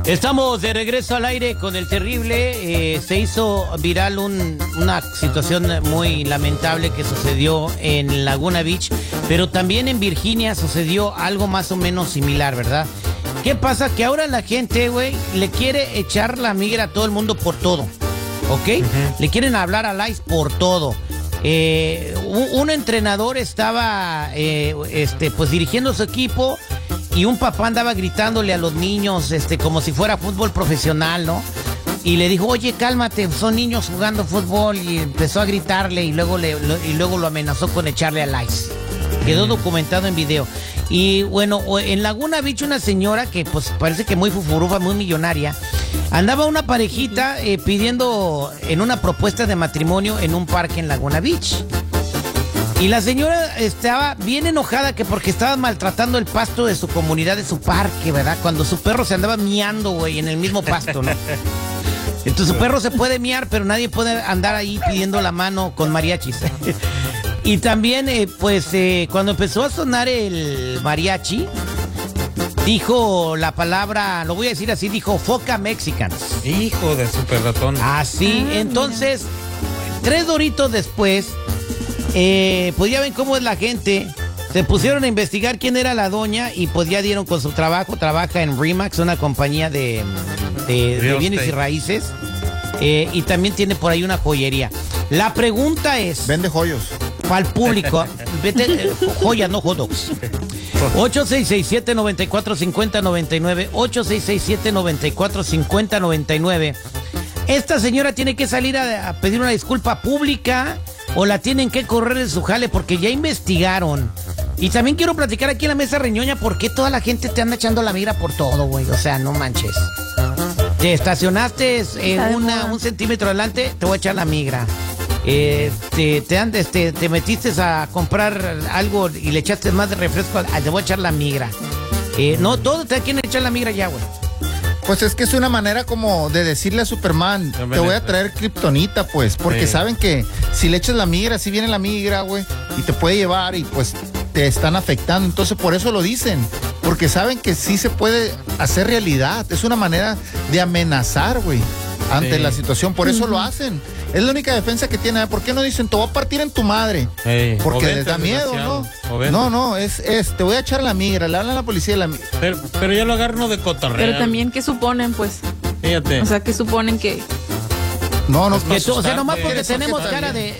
Estamos de regreso al aire con el terrible. Se hizo viral una situación muy lamentable que sucedió en Laguna Beach, pero también en Virginia sucedió algo más o menos similar, ¿verdad? ¿Qué pasa? Que ahora la gente, güey, le quiere echar la migra a todo el mundo por todo, ¿ok? Le quieren hablar a ICE por todo. Un entrenador estaba pues dirigiendo su equipo y un papá andaba gritándole a los niños como si fuera fútbol profesional, ¿no? Y le dijo, oye, cálmate, son niños jugando fútbol, y empezó a gritarle y luego lo amenazó con echarle al ICE. Quedó documentado en video. Y bueno, en Laguna Beach una señora que pues parece que muy fufurufa, muy millonaria, andaba una parejita pidiendo en una propuesta de matrimonio en un parque en Laguna Beach. Y la señora estaba bien enojada que porque estaba maltratando el pasto de su comunidad, de su parque, ¿verdad? Cuando su perro se andaba miando, güey, en el mismo pasto, ¿no? Entonces su perro se puede miar, pero nadie puede andar ahí pidiendo la mano con mariachis. Y también, cuando empezó a sonar el mariachi, dijo la palabra, lo voy a decir así, dijo Foca Mexicans. Hijo de super ratón. Así, entonces, 3 doritos después, pues ya ven cómo es la gente. Se pusieron a investigar quién era la doña y pues ya dieron con su trabajo. Trabaja en Remax, una compañía de bienes y raíces. Y también tiene por ahí una joyería. La pregunta es... Vende joyos. Para el público. Vende joyas, no hot dogs. 8667-945099. 8667-945099. Esta señora tiene que salir a pedir una disculpa pública o la tienen que correr en su jale porque ya investigaron. Y también quiero platicar aquí en la mesa reñoña por qué toda la gente te anda echando la migra por todo, güey. O sea, no manches. Te estacionaste un centímetro adelante, te voy a echar la migra. Te metiste a comprar algo y le echaste más de refresco, te voy a echar la migra. No, todo te quieren echar la migra ya, güey. Pues es que es una manera como de decirle a Superman, te voy a traer kriptonita, pues, porque saben que si le echas la migra, si viene la migra, güey, y te puede llevar y pues te están afectando. Entonces por eso lo dicen, porque saben que sí se puede hacer realidad. Es una manera de amenazar, güey, ante la situación. Por eso lo hacen. Es la única defensa que tienen. ¿Por qué no dicen, te voy a partir en tu madre? Porque les da miedo, ¿no? No, te voy a echar la migra, le hablan a la policía. Pero ya lo agarran de cotorreo. Pero también, ¿qué suponen, pues? Fíjate. O sea, ¿qué suponen que...? No, o sea, nomás porque tenemos cara de...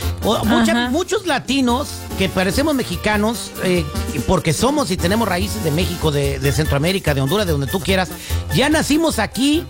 Muchos latinos que parecemos mexicanos, porque somos y tenemos raíces de México, de Centroamérica, de Honduras, de donde tú quieras, ya nacimos aquí.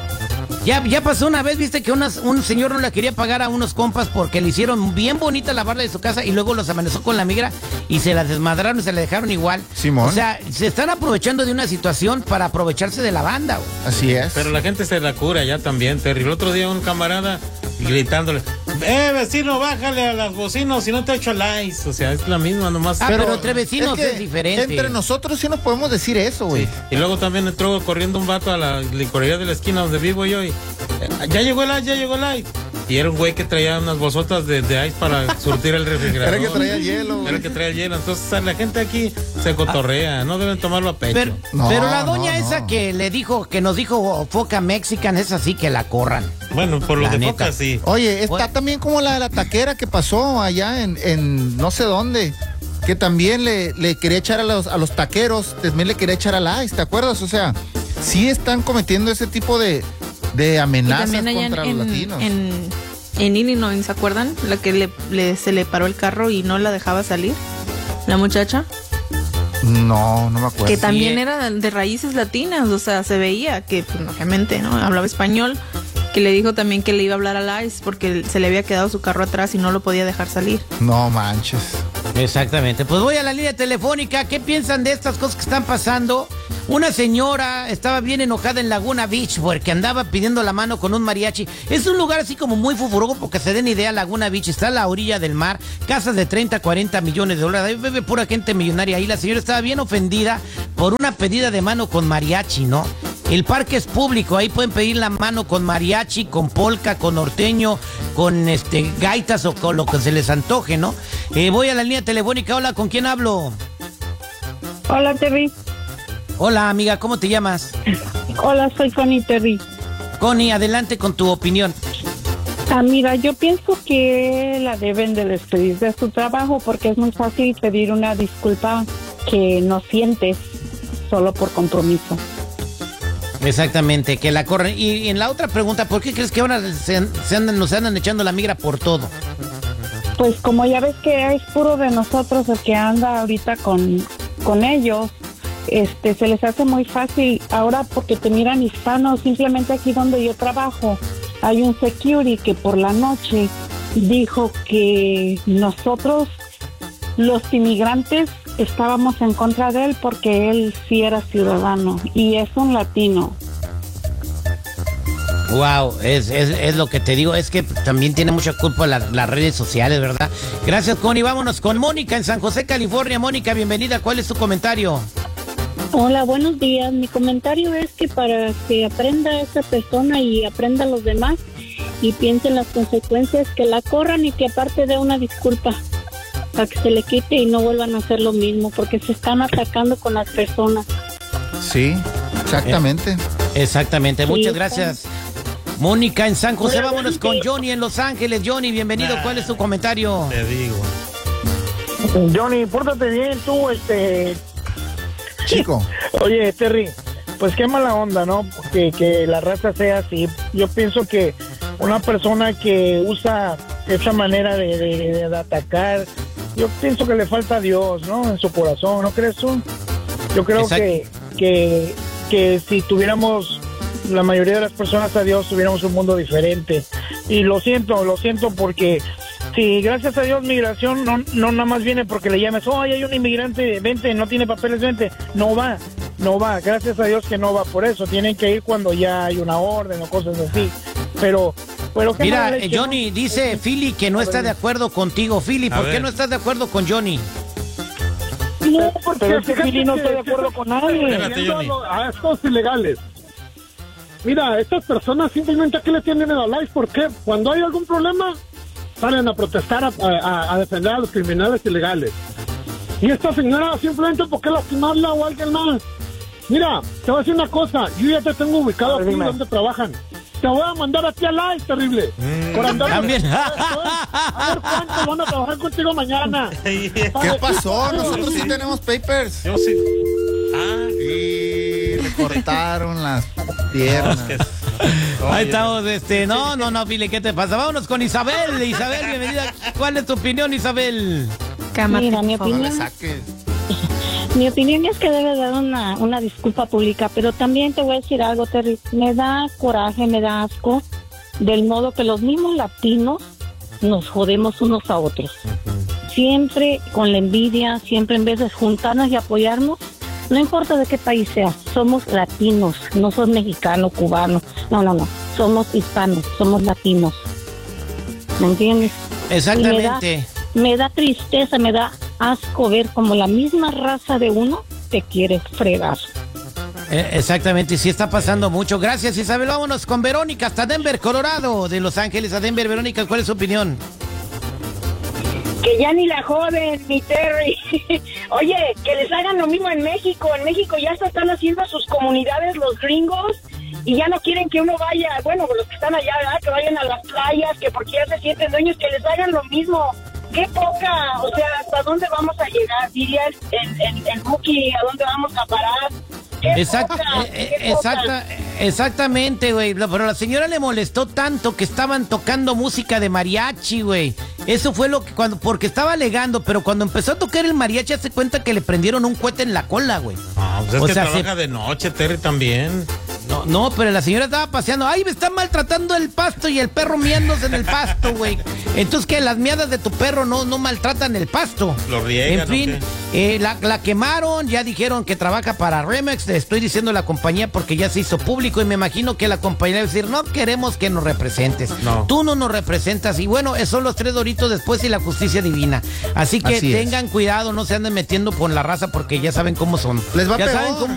Ya pasó una vez, viste que un señor no le quería pagar a unos compas porque le hicieron bien bonita la barda de su casa y luego los amenazó con la migra y se la desmadraron y se la dejaron igual. Simón. O sea, se están aprovechando de una situación para aprovecharse de la banda, güey. Así es. Pero la gente se la cura ya también, Terry. El otro día un camarada gritándole, vecino, bájale a las bocinas, si no te echo likes. O sea, es la misma nomás. Pero entre vecinos es diferente. Entre nosotros sí nos podemos decir eso, güey. Sí. Y luego también entró corriendo un vato a la licorería de la esquina donde vivo yo y ya llegó el ice. Y era un güey que traía unas bolsotas de ice para surtir el refrigerador. Era el que traía hielo, güey. Era el que traía hielo. Entonces la gente aquí se cotorrea, no deben tomarlo a pecho. Pero la doña esa que nos dijo Foca Mexican, es así que la corran. Bueno, por lo de Foca sí. Oye, está también como la de la taquera que pasó allá en no sé dónde, que también le quería echar a los taqueros, también le quería echar al ICE, ¿te acuerdas? O sea, sí están cometiendo ese tipo de amenazas contra los latinos. En Illinois, ¿se acuerdan? La que se le paró el carro y no la dejaba salir, la muchacha. No me acuerdo. Que también era de raíces latinas, o sea, se veía que, pues, obviamente, ¿no? Hablaba español, que le dijo también que le iba a hablar al ICE porque se le había quedado su carro atrás y no lo podía dejar salir. No manches. Exactamente. Pues voy a la línea telefónica. ¿Qué piensan de estas cosas que están pasando? Una señora estaba bien enojada en Laguna Beach porque andaba pidiendo la mano con un mariachi. Es un lugar así como muy fufurogo, porque se den idea, Laguna Beach está a la orilla del mar, casas de 30, 40 millones de dólares. Ahí vive pura gente millonaria. Ahí la señora estaba bien ofendida por una pedida de mano con mariachi, ¿no? El parque es público, ahí pueden pedir la mano con mariachi, con polka, con norteño, con gaitas o con lo que se les antoje, ¿no? Voy a la línea telefónica. Hola, ¿con quién hablo? Hola, Terry. Hola, amiga, ¿cómo te llamas? Hola, soy Connie Terry. Connie, adelante con tu opinión. Mira, yo pienso que la deben de despedir de su trabajo porque es muy fácil pedir una disculpa que no sientes solo por compromiso. Exactamente, que la corren. Y en la otra pregunta, ¿por qué crees que ahora nos andan echando la migra por todo? Pues como ya ves que es puro de nosotros el que anda ahorita con ellos, se les hace muy fácil. Ahora porque te miran hispanos, simplemente aquí donde yo trabajo, hay un security que por la noche dijo que nosotros, los inmigrantes, estábamos en contra de él porque él sí era ciudadano y es un latino. Wow, es lo que te digo, es que también tiene mucha culpa las redes sociales, ¿verdad? Gracias, Connie. Vámonos con Mónica en San José, California. Mónica, bienvenida. ¿Cuál es tu comentario? Hola, buenos días. Mi comentario es que para que aprenda esa persona y aprenda a los demás y piense en las consecuencias, que la corran y que aparte dé una disculpa para que se le quite y no vuelvan a hacer lo mismo, porque se están atacando con las personas. Sí, exactamente. Exactamente, muchas Sí, gracias. Mónica en San José, vámonos con Johnny en Los Ángeles. Johnny, bienvenido. ¿Cuál es tu comentario? Te digo. Johnny, pórtate bien tú, Chico. Oye, Terry, pues qué mala onda, ¿no? Que la raza sea así. Yo pienso que una persona que usa esa manera de atacar, yo pienso que le falta a Dios, ¿no? En su corazón, ¿no crees tú? Yo creo que si tuviéramos la mayoría de las personas a Dios, tuviéramos un mundo diferente. Y lo siento porque si gracias a Dios migración no nada más viene porque le llames, oh, hay un inmigrante, vente, no tiene papeles, vente. No va. Gracias a Dios que no va por eso. Tienen que ir cuando ya hay una orden o cosas así. Pero mira, Johnny, dice Philly que no está de acuerdo contigo. Philly, ¿por qué no estás de acuerdo con Johnny? No, porque Philly no estoy de acuerdo con nadie. Espérate, Johnny. A estos ilegales. Mira, estas personas simplemente aquí le tienen el live porque cuando hay algún problema salen a protestar, a defender a los criminales ilegales. Y esta señora simplemente, ¿por qué lastimarla o alguien más? Mira, te voy a decir una cosa, yo ya te tengo ubicado aquí donde trabajan. Te voy a mandar a ti al live, terrible. Por andar también. a ver cuántos van a trabajar contigo mañana. ¿Qué pasó? Nosotros sí tenemos papers. Yo sí. Y le cortaron las piernas. Ahí estamos, no, Philly, ¿qué te pasa? Vámonos con Isabel. Isabel, bienvenida. ¿Cuál es tu opinión, Isabel? Mira, mi No le opinión, saques. mi opinión es que debe dar una disculpa pública, pero también te voy a decir algo, Terry. Me da coraje, me da asco del modo que los mismos latinos nos jodemos unos a otros. Siempre con la envidia, siempre en vez de juntarnos y apoyarnos, no importa de qué país sea, somos latinos, no sos mexicano, cubano, no, somos hispanos, somos latinos. ¿Me entiendes? Exactamente. Me da tristeza, me da asco ver como la misma raza de uno te quiere fregar. Exactamente, y sí está pasando mucho. Gracias, Isabel. Vámonos con Verónica hasta Denver, Colorado. De Los Ángeles a Denver. Verónica, ¿cuál es su opinión? Que ya ni la joden, mi Terry. Oye, que les hagan lo mismo en México. En México ya se están haciendo sus comunidades los gringos y ya no quieren que uno vaya, bueno, los que están allá, ¿verdad? Que vayan a las playas, que porque ya se sienten dueños, que les hagan lo mismo. ¡Qué poca! O sea, ¿hasta dónde vamos a llegar? Dirías en Buki, ¿a dónde vamos a parar? Exactamente, güey. Pero a la señora le molestó tanto que estaban tocando música de mariachi, güey. Eso fue lo que porque estaba alegando, pero cuando empezó a tocar el mariachi, hace cuenta que le prendieron un cohete en la cola, güey. Pues es que trabaja de noche, Terry, también. No, pero la señora estaba paseando. Ay, me están maltratando el pasto y el perro miándose en el pasto, güey. Entonces, ¿qué? Las miadas de tu perro no maltratan el pasto. Lo riegan. En fin, la quemaron, ya dijeron que trabaja para Remex. Le estoy diciendo la compañía porque ya se hizo público y me imagino que la compañía va a decir, no queremos que nos representes. No. Tú no nos representas. Y bueno, son los 3 doritos después y la justicia divina. Así que tengan cuidado, no se anden metiendo con la raza porque ya saben cómo son. Les va ya peor. saben cómo